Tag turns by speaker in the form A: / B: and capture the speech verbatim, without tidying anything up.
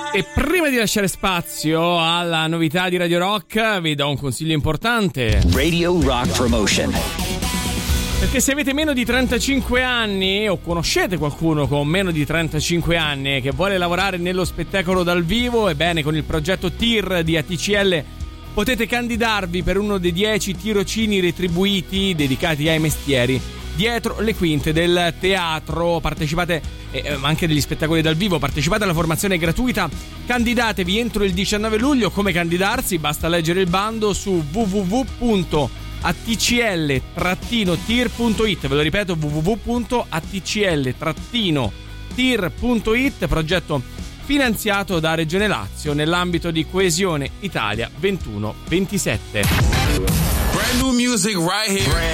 A: E prima di lasciare spazio alla novità di Radio Rock, vi do un consiglio importante.
B: Radio Rock Promotion.
A: Perché se avete meno di trentacinque anni o conoscete qualcuno con meno di trentacinque anni che vuole lavorare nello spettacolo dal vivo, ebbene con il progetto T I R di A T C L potete candidarvi per uno dei dieci tirocini retribuiti dedicati ai mestieri dietro le quinte del teatro. Partecipate eh, anche degli spettacoli dal vivo, partecipate alla formazione gratuita, candidatevi entro il diciannove luglio. Come candidarsi? Basta leggere il bando su w w w punto a t c l trattino t i r punto i t. Ve lo ripeto, w w w punto a t c l trattino t i r punto i t, progetto finanziato da Regione Lazio nell'ambito di Coesione Italia ventuno ventisette.
C: Brand new music right here.